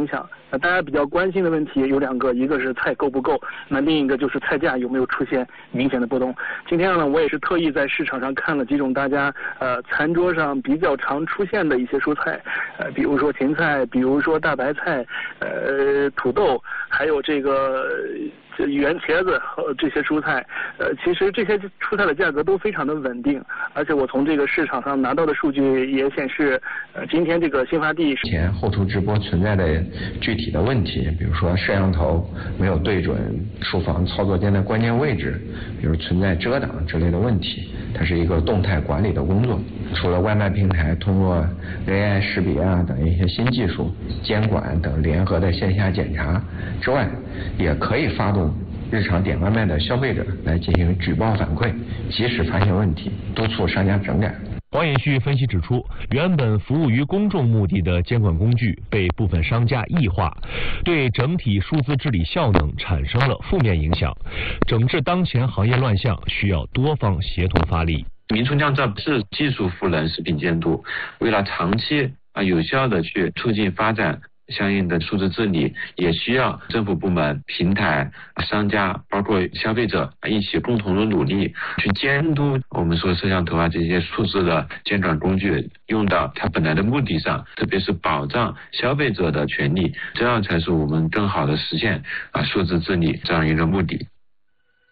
影响。大家比较关心的问题有2个，一个是菜够不够，那另一个就是菜价有没有出现明显的波动。今天呢，我也是特意在市场上看了几种大家餐桌上比较常出现的一些蔬菜，比如说芹菜，比如说大白菜，土豆，还有这个圆茄子和这些蔬菜，其实这些蔬菜的价格都非常的稳定，而且我从这个市场上拿到的数据也显示，今天这个新发地前后厨直播存在的具体的问题，比如说摄像头没有对准厨房操作间的关键位置，比如存在遮挡之类的问题，它是一个动态管理的工作。除了外卖平台通过 AI 识别等一些新技术、监管等联合的线下检查之外，也可以发动日常点外卖的消费者来进行举报反馈，及时发现问题，督促商家整改。 黄延旭分析指出，原本服务于公众目的的监管工具被部分商家异化，对整体数字治理效能产生了负面影响。整治当前行业乱象需要多方协同发力。 民厨酿造是技术赋能食品监督，为了长期有效的去促进发展相应的数字治理，也需要政府部门、平台、商家，包括消费者一起共同的努力，去监督我们说摄像头这些数字的监管工具用到它本来的目的上，特别是保障消费者的权利，这样才是我们更好的实现数字治理这样一个目的。